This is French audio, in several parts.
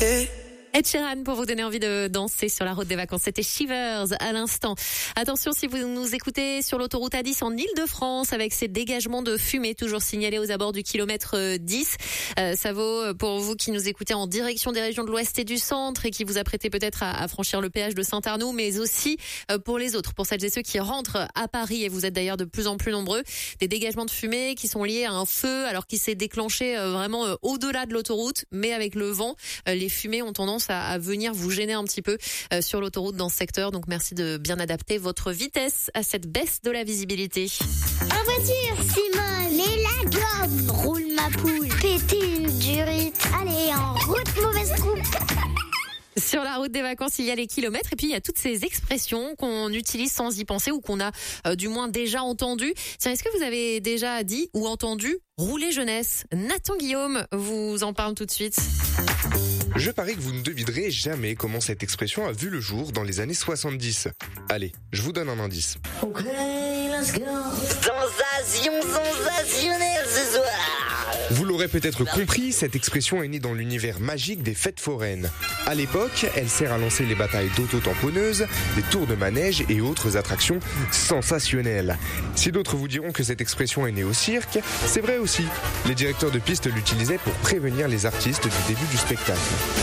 Ed Sheeran pour vous donner envie de danser sur la route des vacances. C'était Shivers à l'instant. Attention, si vous nous écoutez sur l'autoroute A10 en Ile-de-France avec ces dégagements de fumée toujours signalés aux abords du kilomètre 10. Ça vaut pour vous qui nous écoutez en direction des régions de l'Ouest et du Centre et qui vous apprêtez peut-être à franchir le péage de Saint-Arnoux, mais aussi pour les autres, pour celles et ceux qui rentrent à Paris, et vous êtes d'ailleurs de plus en plus nombreux. Des dégagements de fumée qui sont liés à un feu alors qu'il s'est déclenché vraiment au-delà de l'autoroute, mais avec le vent, les fumées ont tendance à venir vous gêner un petit peu sur l'autoroute dans ce secteur. Donc merci de bien adapter votre vitesse à cette baisse de la visibilité. En voiture, Simone, et la gomme, roule ma poule, péter une durite, allez en route, mauvaise coupe. Sur la route des vacances, il y a les kilomètres et puis il y a toutes ces expressions qu'on utilise sans y penser ou qu'on a du moins déjà entendues. Tiens, est-ce que vous avez déjà dit ou entendu rouler jeunesse? Nathan Guillaume vous en parle tout de suite. Je parie que vous ne devinerez jamais comment cette expression a vu le jour dans les années 70. Allez, je vous donne un indice. Ok, let's go. Sensation sensationnelle ce soir. Vous l'aurez peut-être compris, cette expression est née dans l'univers magique des fêtes foraines. À l'époque, elle sert à lancer les batailles d'auto-tamponneuses, des tours de manège et autres attractions sensationnelles. Si d'autres vous diront que cette expression est née au cirque, c'est vrai aussi. Les directeurs de piste l'utilisaient pour prévenir les artistes du début du spectacle.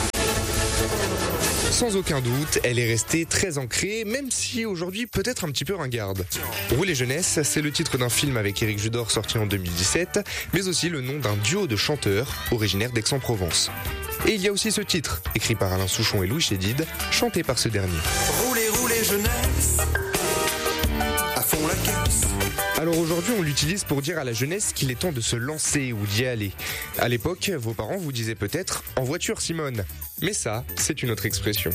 Sans aucun doute, elle est restée très ancrée, même si aujourd'hui peut-être un petit peu ringarde. Rouler jeunesse, c'est le titre d'un film avec Éric Judor sorti en 2017, mais aussi le nom d'un duo de chanteurs originaires d'Aix-en-Provence. Et il y a aussi ce titre, écrit par Alain Souchon et Louis Chédid, chanté par ce dernier. Rouler, rouler jeunesse, à fond la caisse. Alors aujourd'hui, on l'utilise pour dire à la jeunesse qu'il est temps de se lancer ou d'y aller. À l'époque, vos parents vous disaient peut-être « en voiture Simone ». Mais ça, c'est une autre expression.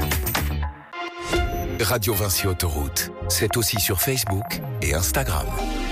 Radio Vinci Autoroute, c'est aussi sur Facebook et Instagram.